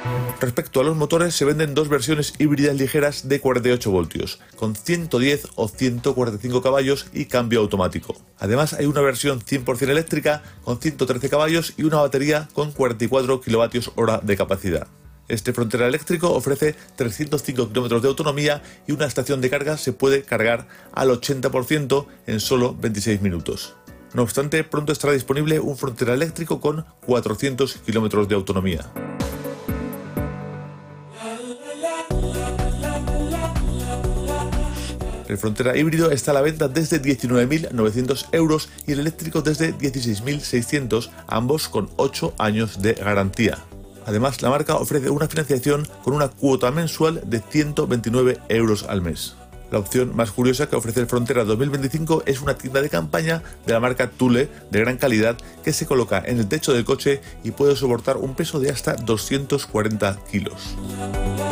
Respecto a los motores, se venden dos versiones híbridas ligeras de 48 voltios, con 110 o 145 caballos y cambio automático. Además, hay una versión 100% eléctrica con 113 caballos y una batería con 44 kWh de capacidad. Este Frontera eléctrico ofrece 305 km de autonomía y una estación de carga se puede cargar al 80% en solo 26 minutos. No obstante, pronto estará disponible un Frontera eléctrico con 400 km de autonomía. El Frontera híbrido está a la venta desde 19.900 euros y el eléctrico desde 16.600, ambos con 8 años de garantía. Además, la marca ofrece una financiación con una cuota mensual de 129 euros al mes. La opción más curiosa que ofrece el Frontera 2025 es una tienda de campaña de la marca Thule de gran calidad que se coloca en el techo del coche y puede soportar un peso de hasta 240 kilos.